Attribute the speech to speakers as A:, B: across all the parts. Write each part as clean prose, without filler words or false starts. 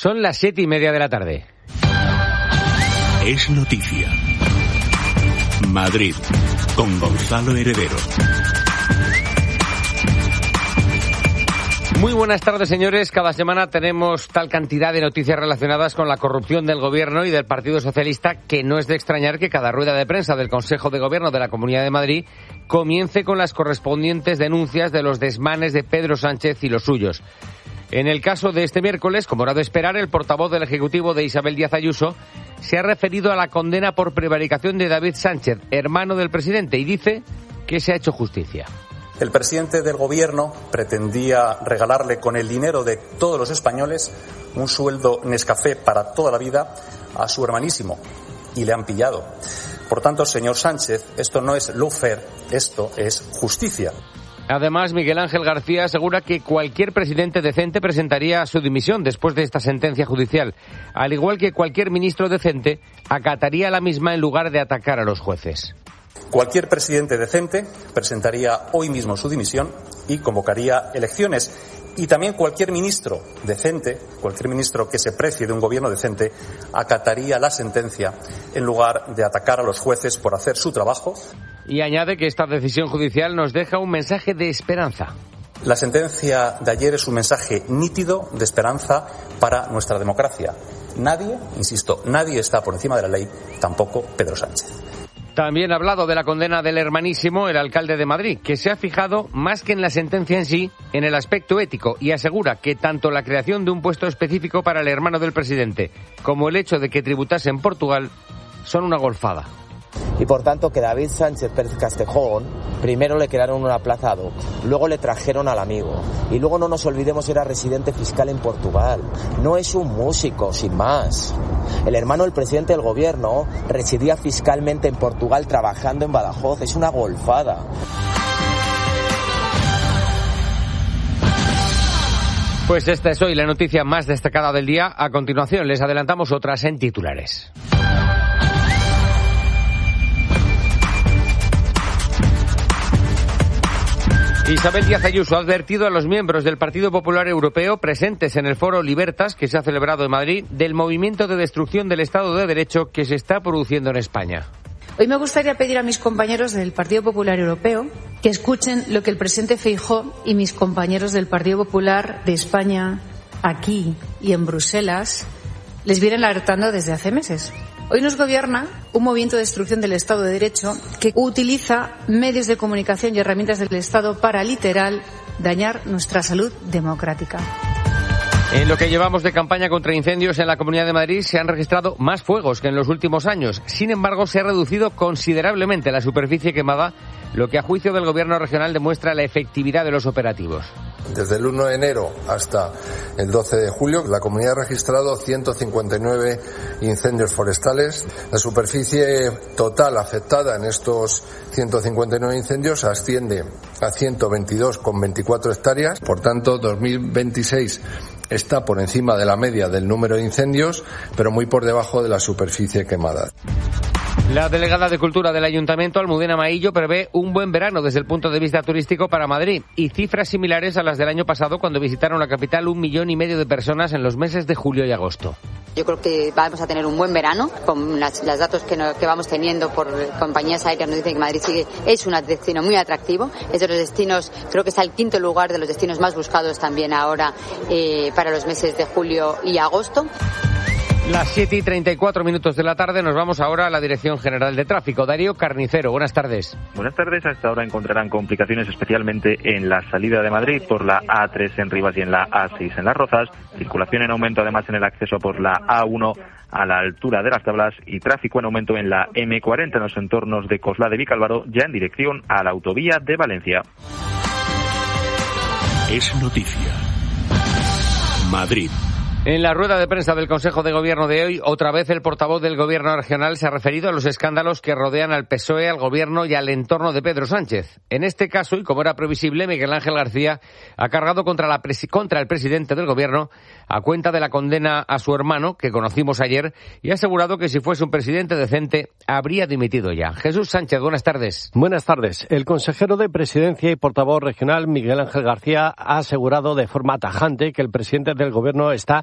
A: Son las 7:30 de la tarde.
B: Es noticia. Madrid, con Gonzalo Heredero.
A: Muy buenas tardes, señores. Cada semana tenemos tal cantidad de noticias relacionadas con la corrupción del Gobierno y del Partido Socialista que no es de extrañar que cada rueda de prensa del Consejo de Gobierno de la Comunidad de Madrid comience con las correspondientes denuncias de los desmanes de Pedro Sánchez y los suyos. En el caso de este miércoles, como era de esperar, el portavoz del Ejecutivo de Isabel Díaz Ayuso se ha referido a la condena por prevaricación de David Sánchez, hermano del presidente, y dice que se ha hecho justicia.
C: El presidente del Gobierno pretendía regalarle con el dinero de todos los españoles un sueldo Nescafé para toda la vida a su hermanísimo, y le han pillado. Por tanto, señor Sánchez, esto no es lawfare, esto es justicia.
A: Además, Miguel Ángel García asegura que cualquier presidente decente presentaría su dimisión después de esta sentencia judicial, al igual que cualquier ministro decente acataría la misma en lugar de atacar a los jueces.
C: Cualquier presidente decente presentaría hoy mismo su dimisión y convocaría elecciones. Y también cualquier ministro decente, cualquier ministro que se precie de un gobierno decente, acataría la sentencia en lugar de atacar a los jueces por hacer su trabajo.
A: Y añade que esta decisión judicial nos deja un mensaje de esperanza.
C: La sentencia de ayer es un mensaje nítido de esperanza para nuestra democracia. Nadie, insisto, nadie está por encima de la ley, tampoco Pedro Sánchez.
A: También ha hablado de la condena del hermanísimo, el alcalde de Madrid, que se ha fijado más que en la sentencia en sí, en el aspecto ético, y asegura que tanto la creación de un puesto específico para el hermano del presidente como el hecho de que tributase en Portugal son una golfada.
D: Y por tanto que David Sánchez Pérez Castejón primero le crearon una plaza ad hoc, luego le trajeron al amigo y luego no nos olvidemos era residente fiscal en Portugal. No es un músico, sin más. El hermano del presidente del gobierno residía fiscalmente en Portugal trabajando en Badajoz. Es una golfada.
A: Pues esta es hoy la noticia más destacada del día. A continuación les adelantamos otras en titulares. Isabel Díaz Ayuso ha advertido a los miembros del Partido Popular Europeo presentes en el Foro Libertas, que se ha celebrado en Madrid, del movimiento de destrucción del Estado de Derecho que se está produciendo en España.
E: Hoy me gustaría pedir a mis compañeros del Partido Popular Europeo que escuchen lo que el presidente Feijóo y mis compañeros del Partido Popular de España, aquí y en Bruselas, les vienen alertando desde hace meses. Hoy nos gobierna un movimiento de destrucción del Estado de Derecho que utiliza medios de comunicación y herramientas del Estado para, literal, dañar nuestra salud democrática.
A: En lo que llevamos de campaña contra incendios en la Comunidad de Madrid se han registrado más fuegos que en los últimos años. Sin embargo, se ha reducido considerablemente la superficie quemada, lo que a juicio del Gobierno regional demuestra la efectividad de los operativos.
F: Desde el 1 de enero hasta el 12 de julio, la comunidad ha registrado 159 incendios forestales. La superficie total afectada en estos 159 incendios asciende a 122,24 hectáreas. Por tanto, 2026 está por encima de la media del número de incendios, pero muy por debajo de la superficie quemada.
A: La delegada de Cultura del Ayuntamiento, Almudena Maillo, prevé un buen verano desde el punto de vista turístico para Madrid y cifras similares a las del año pasado cuando visitaron la capital 1,5 millones de personas en los meses de julio y agosto.
G: Yo creo que vamos a tener un buen verano con los datos que vamos teniendo por compañías aéreas. Nos dicen que Madrid es un destino muy atractivo. Es de los destinos, creo que está el 5º lugar de los destinos más buscados también ahora para los meses de julio y agosto.
A: Las 7:34 de la tarde, nos vamos ahora a la Dirección General de Tráfico. Darío Carnicero, buenas tardes.
H: Buenas tardes. Hasta ahora encontrarán complicaciones especialmente en la salida de Madrid por la A3 en Rivas y en la A6 en Las Rozas. Circulación en aumento además en el acceso por la A1 a la altura de las Tablas y tráfico en aumento en la M40 en los entornos de Coslada y Vicálvaro, ya en dirección a la autovía de Valencia.
B: Es noticia. Madrid.
A: En la rueda de prensa del Consejo de Gobierno de hoy, otra vez el portavoz del Gobierno regional se ha referido a los escándalos que rodean al PSOE, al Gobierno y al entorno de Pedro Sánchez. En este caso, y como era previsible, Miguel Ángel García ha cargado contra el presidente del Gobierno a cuenta de la condena a su hermano, que conocimos ayer, y ha asegurado que si fuese un presidente decente, habría dimitido ya. Jesús Sánchez, buenas tardes.
I: Buenas tardes. El consejero de Presidencia y portavoz regional, Miguel Ángel García, ha asegurado de forma tajante que el presidente del Gobierno está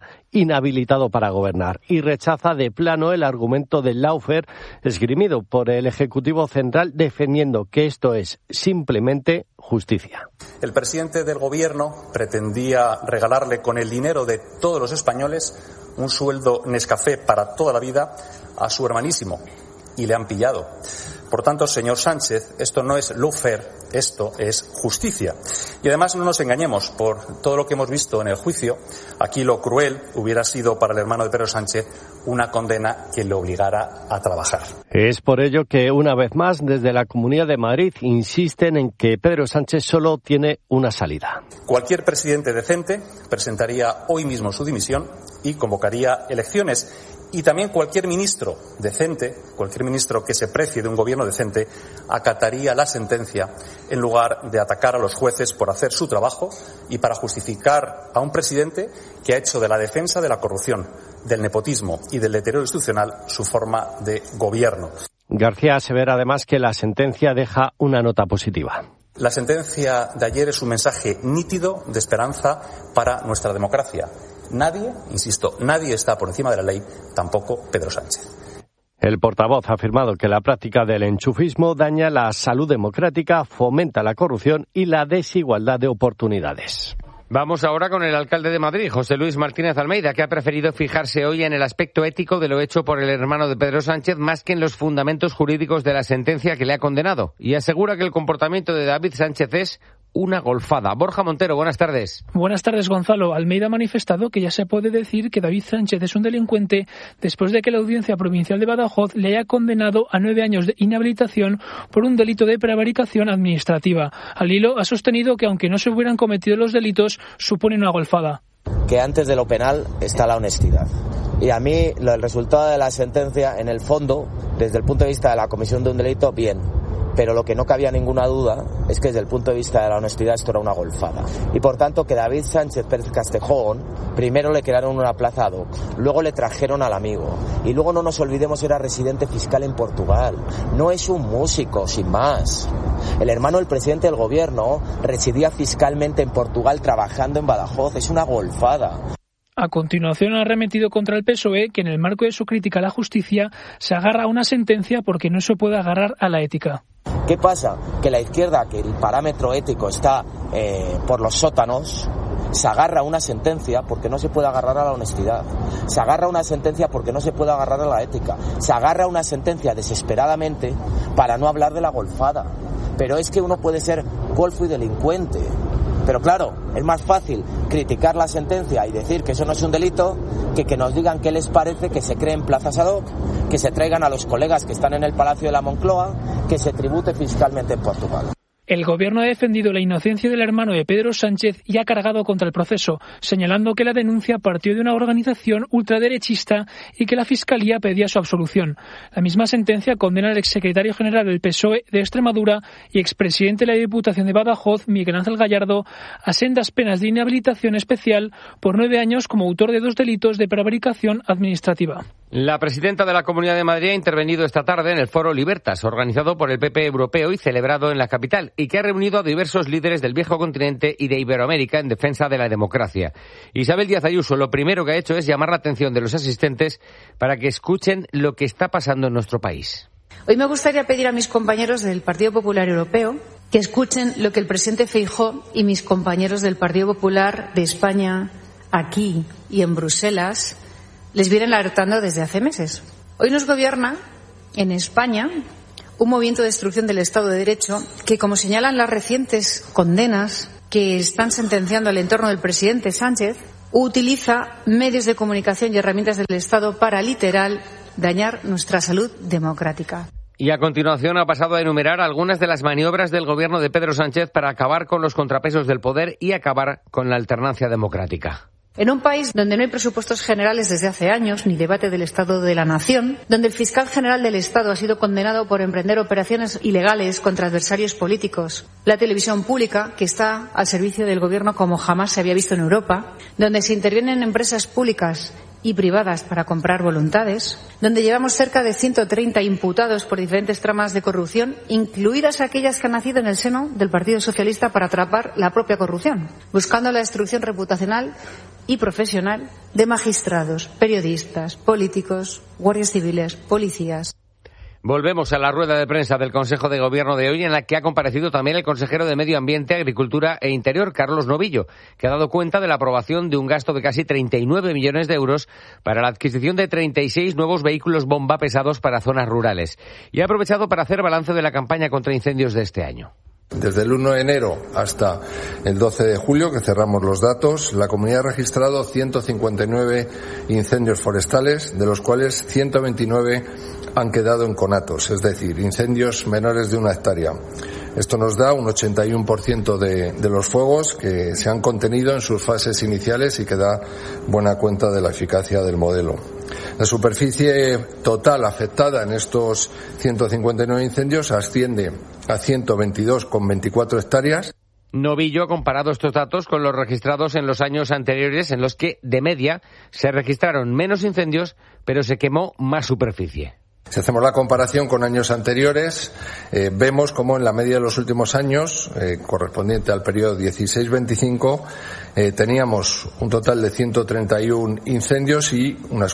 I: inhabilitado para gobernar y rechaza de plano el argumento del lawfare esgrimido por el Ejecutivo Central defendiendo que esto es simplemente justicia.
C: El presidente del Gobierno pretendía regalarle con el dinero de todos los españoles un sueldo Nescafé para toda la vida a su hermanísimo y le han pillado. Por tanto, señor Sánchez, esto no es lawfare, esto es justicia. Y además no nos engañemos, por todo lo que hemos visto en el juicio, aquí lo cruel hubiera sido para el hermano de Pedro Sánchez una condena que le obligara a trabajar.
I: Es por ello que, una vez más, desde la Comunidad de Madrid insisten en que Pedro Sánchez solo tiene una salida.
C: Cualquier presidente decente presentaría hoy mismo su dimisión y convocaría elecciones. Y también cualquier ministro decente, cualquier ministro que se precie de un gobierno decente, acataría la sentencia en lugar de atacar a los jueces por hacer su trabajo y para justificar a un presidente que ha hecho de la defensa de la corrupción, del nepotismo y del deterioro institucional su forma de gobierno.
I: García asevera además que la sentencia deja una nota positiva.
C: La sentencia de ayer es un mensaje nítido de esperanza para nuestra democracia. Nadie, insisto, nadie está por encima de la ley, tampoco Pedro Sánchez.
I: El portavoz ha afirmado que la práctica del enchufismo daña la salud democrática, fomenta la corrupción y la desigualdad de oportunidades.
A: Vamos ahora con el alcalde de Madrid, José Luis Martínez Almeida, que ha preferido fijarse hoy en el aspecto ético de lo hecho por el hermano de Pedro Sánchez más que en los fundamentos jurídicos de la sentencia que le ha condenado. Y asegura que el comportamiento de David Sánchez es una golfada. Borja Montero, buenas tardes.
J: Buenas tardes, Gonzalo. Almeida ha manifestado que ya se puede decir que David Sánchez es un delincuente después de que la Audiencia Provincial de Badajoz le haya condenado a 9 años de inhabilitación por un delito de prevaricación administrativa. Al hilo ha sostenido que aunque no se hubieran cometido los delitos, supone una golfada.
D: Que antes de lo penal está la honestidad. Y a mí el resultado de la sentencia, en el fondo, desde el punto de vista de la comisión de un delito, bien. Pero lo que no cabía ninguna duda es que desde el punto de vista de la honestidad esto era una golfada. Y por tanto que David Sánchez Pérez Castejón, primero le crearon una plaza ad hoc, luego le trajeron al amigo. Y luego no nos olvidemos, era residente fiscal en Portugal. No es un músico, sin más. El hermano del presidente del gobierno residía fiscalmente en Portugal trabajando en Badajoz. Es una golfada.
J: A continuación ha arremetido contra el PSOE, que en el marco de su crítica a la justicia se agarra a una sentencia porque no se puede agarrar a la ética.
D: ¿Qué pasa? Que la izquierda, que el parámetro ético está por los sótanos, se agarra a una sentencia porque no se puede agarrar a la honestidad. Se agarra a una sentencia porque no se puede agarrar a la ética. Se agarra a una sentencia desesperadamente para no hablar de la golfada. Pero es que uno puede ser golfo y delincuente. Pero claro, es más fácil criticar la sentencia y decir que eso no es un delito que nos digan qué les parece que se creen plazas ad hoc, que se traigan a los colegas que están en el Palacio de la Moncloa, que se tribute fiscalmente en Portugal.
J: El Gobierno ha defendido la inocencia del hermano de Pedro Sánchez y ha cargado contra el proceso, señalando que la denuncia partió de una organización ultraderechista y que la Fiscalía pedía su absolución. La misma sentencia condena al exsecretario general del PSOE de Extremadura y expresidente de la Diputación de Badajoz, Miguel Ángel Gallardo, a sendas penas de inhabilitación especial por 9 años como autor de 2 delitos de prevaricación administrativa.
A: La presidenta de la Comunidad de Madrid ha intervenido esta tarde en el Foro Libertas, organizado por el PP Europeo y celebrado en la capital, y que ha reunido a diversos líderes del viejo continente y de Iberoamérica en defensa de la democracia. Isabel Díaz Ayuso lo primero que ha hecho es llamar la atención de los asistentes para que escuchen lo que está pasando en nuestro país.
E: Hoy me gustaría pedir a mis compañeros del Partido Popular Europeo que escuchen lo que el presidente Feijóo y mis compañeros del Partido Popular de España, aquí y en Bruselas, les vienen alertando desde hace meses. Hoy nos gobierna en España un movimiento de destrucción del Estado de Derecho que, como señalan las recientes condenas que están sentenciando al entorno del presidente Sánchez, utiliza medios de comunicación y herramientas del Estado para, literal, dañar nuestra salud democrática.
A: Y a continuación ha pasado a enumerar algunas de las maniobras del gobierno de Pedro Sánchez para acabar con los contrapesos del poder y acabar con la alternancia democrática.
E: En un país donde no hay presupuestos generales desde hace años, ni debate del Estado de la Nación, donde el fiscal general del Estado ha sido condenado por emprender operaciones ilegales contra adversarios políticos, la televisión pública, que está al servicio del gobierno como jamás se había visto en Europa, donde se intervienen empresas públicas y privadas para comprar voluntades, donde llevamos cerca de 130 imputados por diferentes tramas de corrupción, incluidas aquellas que han nacido en el seno del Partido Socialista para atrapar la propia corrupción, buscando la destrucción reputacional y profesional de magistrados, periodistas, políticos, guardias civiles, policías.
A: Volvemos a la rueda de prensa del Consejo de Gobierno de hoy, en la que ha comparecido también el consejero de Medio Ambiente, Agricultura e Interior, Carlos Novillo, que ha dado cuenta de la aprobación de un gasto de casi 39 millones de euros para la adquisición de 36 nuevos vehículos bomba pesados para zonas rurales. Y ha aprovechado para hacer balance de la campaña contra incendios de este año.
F: Desde el 1 de enero hasta el 12 de julio, que cerramos los datos, la comunidad ha registrado 159 incendios forestales, de los cuales 129 han quedado en conatos, es decir, incendios menores de 1 hectárea. Esto nos da un 81% de los fuegos que se han contenido en sus fases iniciales y que da buena cuenta de la eficacia del modelo. La superficie total afectada en estos 159 incendios asciende a 122,24 hectáreas.
A: Novillo ha comparado estos datos con los registrados en los años anteriores, en los que, de media, se registraron menos incendios, pero se quemó más superficie.
F: Si hacemos la comparación con años anteriores, vemos como en la media de los últimos años, correspondiente al periodo 16-25, teníamos un total de 131 incendios y unas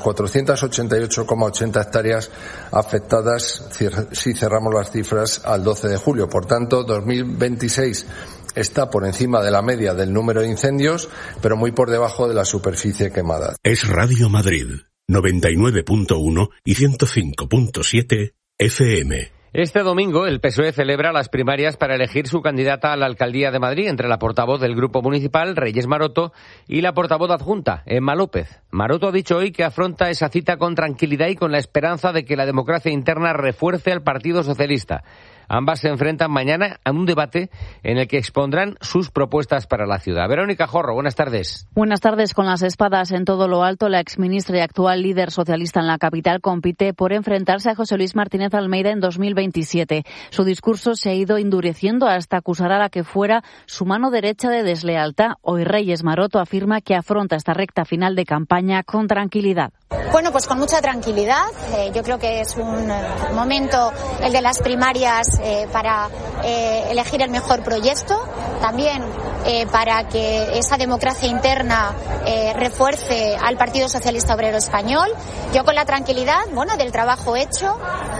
F: 488,80 hectáreas afectadas si cerramos las cifras al 12 de julio. Por tanto, 2026 está por encima de la media del número de incendios, pero muy por debajo de la superficie quemada.
B: Es Radio Madrid. 99.1 y 105.7 FM.
A: Este domingo el PSOE celebra las primarias para elegir su candidata a la alcaldía de Madrid entre la portavoz del Grupo Municipal, Reyes Maroto, y la portavoz adjunta, Emma López. Maroto ha dicho hoy que afronta esa cita con tranquilidad y con la esperanza de que la democracia interna refuerce al Partido Socialista. Ambas se enfrentan mañana a un debate en el que expondrán sus propuestas para la ciudad. Verónica Jorro, buenas tardes.
K: Buenas tardes. Con las espadas en todo lo alto, la exministra y actual líder socialista en la capital compite por enfrentarse a José Luis Martínez Almeida en 2027. Su discurso se ha ido endureciendo hasta acusar a la que fuera su mano derecha de deslealtad. Hoy Reyes Maroto afirma que afronta esta recta final de campaña con tranquilidad.
L: Bueno, pues con mucha tranquilidad. Yo creo que es un momento, el de las primarias, para elegir el mejor proyecto, también para que esa democracia interna refuerce al Partido Socialista Obrero Español. Yo con la tranquilidad, bueno, del trabajo hecho,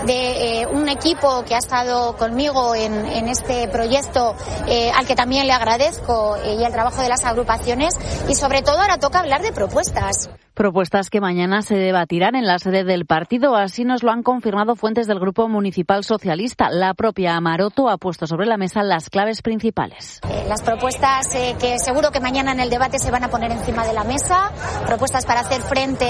L: de un equipo que ha estado conmigo en este proyecto, al que también le agradezco, y el trabajo de las agrupaciones, y sobre todo ahora toca hablar de propuestas.
K: Propuestas que mañana se debatirán en la sede del partido. Así nos lo han confirmado fuentes del Grupo Municipal Socialista. La propia Maroto ha puesto sobre la mesa las claves principales.
L: Las propuestas que seguro que mañana en el debate se van a poner encima de la mesa, propuestas para hacer frente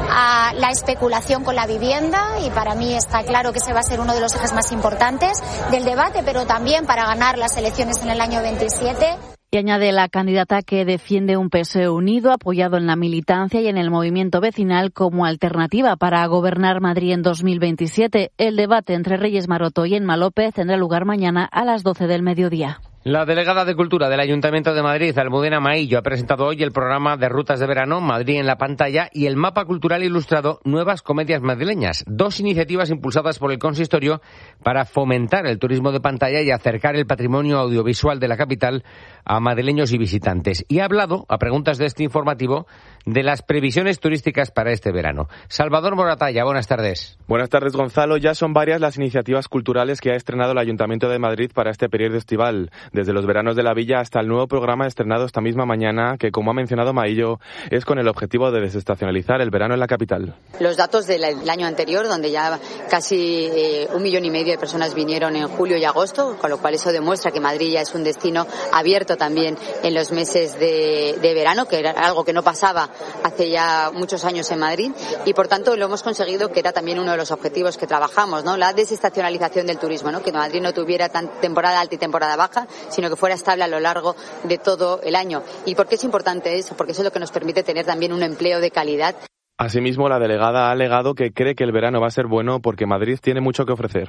L: a la especulación con la vivienda, y para mí está claro que ese va a ser uno de los ejes más importantes del debate, pero también para ganar las elecciones en el año 27.
K: Y añade la candidata que defiende un PSOE unido, apoyado en la militancia y en el movimiento vecinal como alternativa para gobernar Madrid en 2027. El debate entre Reyes Maroto y Emma López tendrá lugar mañana a las 12 del mediodía.
A: La delegada de Cultura del Ayuntamiento de Madrid, Almudena Maillo, ha presentado hoy el programa de rutas de verano Madrid en la pantalla y el mapa cultural ilustrado Nuevas Comedias Madrileñas, 2 iniciativas impulsadas por el consistorio para fomentar el turismo de pantalla y acercar el patrimonio audiovisual de la capital a madrileños y visitantes. Y ha hablado, a preguntas de este informativo, de las previsiones turísticas para este verano. Salvador Moratalla, buenas tardes.
M: Buenas tardes, Gonzalo. Ya son varias las iniciativas culturales que ha estrenado el Ayuntamiento de Madrid para este periodo estival. Desde los veranos de la Villa hasta el nuevo programa estrenado esta misma mañana, que, como ha mencionado Maillo, es con el objetivo de desestacionalizar el verano en la capital.
G: Los datos del año anterior, donde ya casi 1,5 millones de personas vinieron en julio y agosto, con lo cual eso demuestra que Madrid ya es un destino abierto también en los meses de verano, que era algo que no pasaba hace ya muchos años en Madrid, y por tanto lo hemos conseguido, que era también uno de los objetivos que trabajamos, ¿no? La desestacionalización del turismo, ¿no? Que Madrid no tuviera temporada alta y temporada baja, sino que fuera estable a lo largo de todo el año. ¿Y por qué es importante eso? Porque eso es lo que nos permite tener también un empleo de calidad.
M: Asimismo, la delegada ha alegado que cree que el verano va a ser bueno porque Madrid tiene mucho que ofrecer.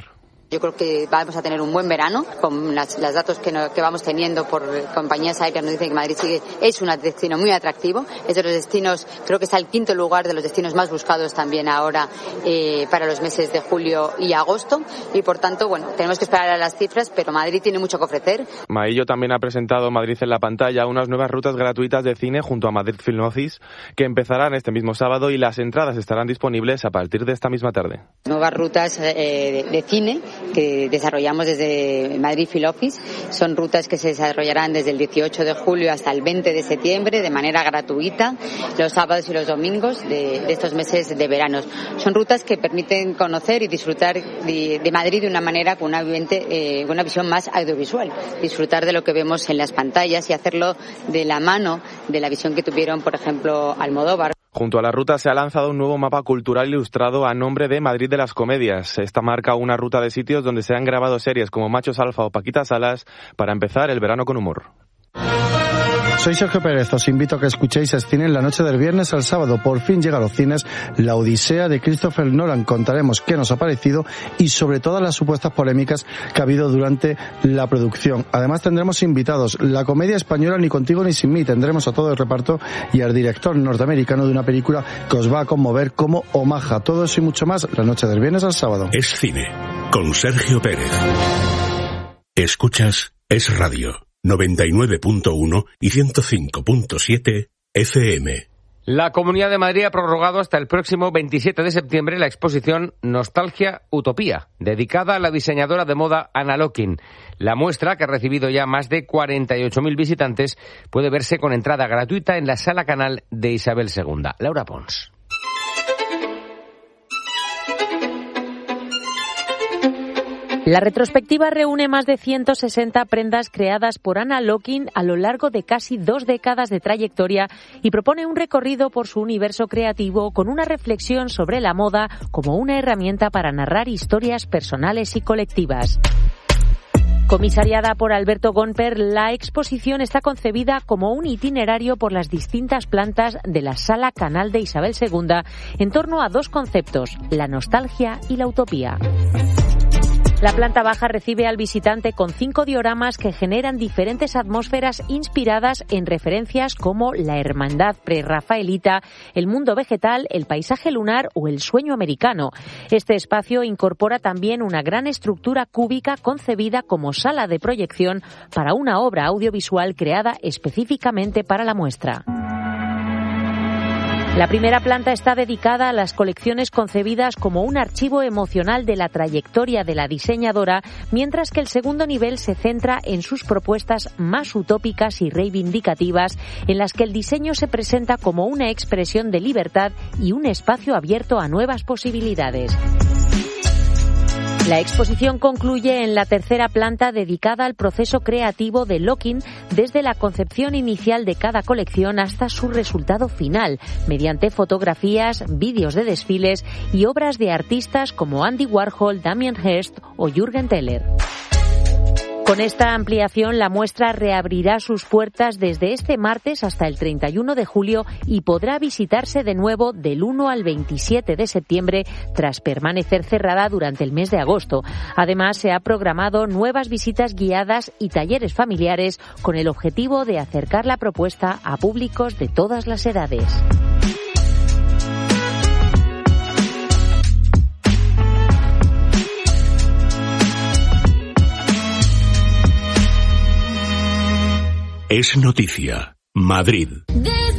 G: Yo creo que vamos a tener un buen verano, con los datos que vamos teniendo por compañías aéreas nos dicen que Madrid es un destino muy atractivo, es de los destinos, creo que está el quinto lugar de los destinos más buscados también ahora para los meses de julio y agosto, y por tanto, bueno, tenemos que esperar a las cifras, pero Madrid tiene mucho que ofrecer.
M: Maillo también ha presentado Madrid en la pantalla unas nuevas rutas gratuitas de cine junto a Madrid Film Office que empezarán este mismo sábado y las entradas estarán disponibles a partir de esta misma tarde.
G: Nuevas rutas de cine que desarrollamos desde Madrid Film Office. Son rutas que se desarrollarán desde el 18 de julio hasta el 20 de septiembre de manera gratuita, los sábados y los domingos de estos meses de verano. Son rutas que permiten conocer y disfrutar de Madrid de una manera con una visión más audiovisual, disfrutar de lo que vemos en las pantallas y hacerlo de la mano de la visión que tuvieron, por ejemplo, Almodóvar.
M: Junto a la ruta se ha lanzado un nuevo mapa cultural ilustrado a nombre de Madrid de las Comedias. Esta marca una ruta de sitios donde se han grabado series como Machos Alfa o Paquita Salas para empezar el verano con humor.
N: Soy Sergio Pérez, os invito a que escuchéis Cine en la noche del viernes al sábado. Por fin llega a los cines La Odisea de Christopher Nolan. Contaremos qué nos ha parecido y sobre todas las supuestas polémicas que ha habido durante la producción. Además tendremos invitados, la comedia española Ni contigo ni sin mí. Tendremos a todo el reparto y al director norteamericano de una película que os va a conmover como Omaha. Todo eso y mucho más la noche del viernes al sábado.
B: Es cine con Sergio Pérez. Escuchas Es Radio. 99.1 y 105.7 FM.
A: La Comunidad de Madrid ha prorrogado hasta el próximo 27 de septiembre la exposición Nostalgia Utopía, dedicada a la diseñadora de moda Anna Locking. La muestra, que ha recibido ya más de 48.000 visitantes, puede verse con entrada gratuita en la Sala Canal de Isabel II. Laura Pons.
O: La retrospectiva reúne más de 160 prendas creadas por Anna Locking a lo largo de casi 2 décadas de trayectoria y propone un recorrido por su universo creativo con una reflexión sobre la moda como una herramienta para narrar historias personales y colectivas. Comisariada por Alberto Gomper, la exposición está concebida como un itinerario por las distintas plantas de la Sala Canal de Isabel II en torno a 2 conceptos, la nostalgia y la utopía. La planta baja recibe al visitante con 5 dioramas que generan diferentes atmósferas inspiradas en referencias como la hermandad prerrafaelita, el mundo vegetal, el paisaje lunar o el sueño americano. Este espacio incorpora también una gran estructura cúbica concebida como sala de proyección para una obra audiovisual creada específicamente para la muestra. La primera planta está dedicada a las colecciones concebidas como un archivo emocional de la trayectoria de la diseñadora, mientras que el segundo nivel se centra en sus propuestas más utópicas y reivindicativas, en las que el diseño se presenta como una expresión de libertad y un espacio abierto a nuevas posibilidades. La exposición concluye en la tercera planta dedicada al proceso creativo de Locking desde la concepción inicial de cada colección hasta su resultado final, mediante fotografías, vídeos de desfiles y obras de artistas como Andy Warhol, Damien Hirst o Jürgen Teller. Con esta ampliación, la muestra reabrirá sus puertas desde este martes hasta el 31 de julio y podrá visitarse de nuevo del 1 al 27 de septiembre tras permanecer cerrada durante el mes de agosto. Además, se ha programado nuevas visitas guiadas y talleres familiares con el objetivo de acercar la propuesta a públicos de todas las edades.
B: Es noticia. Madrid.